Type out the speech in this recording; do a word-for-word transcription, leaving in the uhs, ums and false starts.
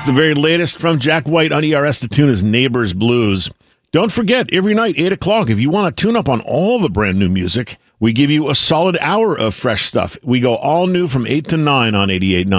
The very latest from Jack White on E R S, the tune is Neighbors Blues. Don't forget, every night, eight o'clock, if you want to tune up on all the brand new music, we give you a solid hour of fresh stuff. We go all new from eight to nine on eighty-eight point nine.